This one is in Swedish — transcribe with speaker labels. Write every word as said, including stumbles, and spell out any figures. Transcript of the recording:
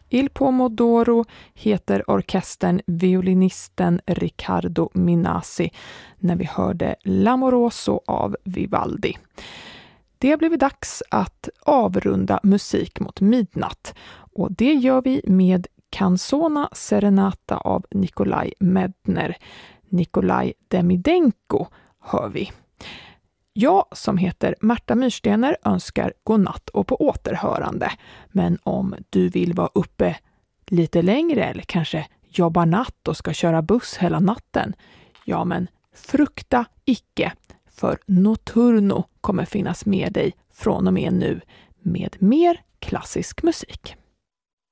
Speaker 1: Il Pomodoro heter orkestern violinisten Riccardo Minasi när vi hörde L'Amoroso av Vivaldi. Det blev dags att avrunda musik mot midnatt och det gör vi med Canzona Serenata av Nikolaj Medner. Nikolaj Demidenko hör vi. Jag som heter Märta Myrstener önskar godnatt och på återhörande. Men om du vill vara uppe lite längre eller kanske jobba natt och ska köra buss hela natten, ja men frukta icke, för Notturno kommer finnas med dig från och med nu med mer klassisk musik.